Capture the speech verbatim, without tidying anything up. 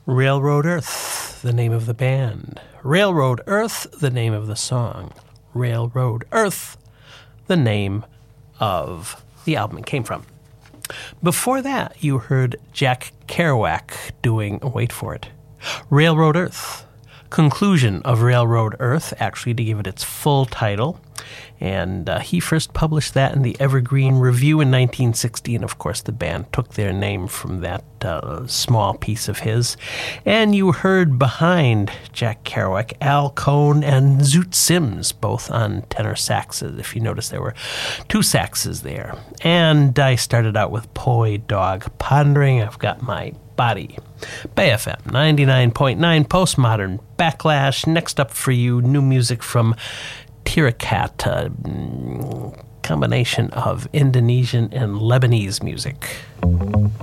Railroad Earth, the name of the band. Railroad Earth, the name of the song. Railroad Earth, the name of the album it came from. Before that, you heard Jack Kerouac doing, wait for it, Railroad Earth. Conclusion of Railroad Earth, actually, to give it its full title. And uh, he first published that in the Evergreen Review in nineteen sixty, and of course the band took their name from that uh, small piece of his. And you heard behind Jack Kerouac, Al Cohn and Zoot Sims, both on tenor saxes. If you notice, there were two saxes there. And I started out with Poi Dog Pondering. I've got my body. Bay F M ninety-nine point nine Postmodern Backlash. Next up for you, new music from Tirakat, a combination of Indonesian and Lebanese music.